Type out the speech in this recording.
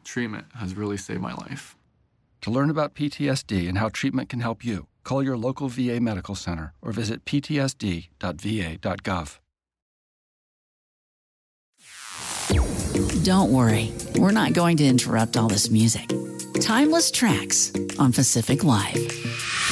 treatment has really saved my life. To learn about PTSD and how treatment can help you, call your local VA medical center or visit ptsd.va.gov. Don't worry, we're not going to interrupt all this music. Timeless tracks on Pacific Live.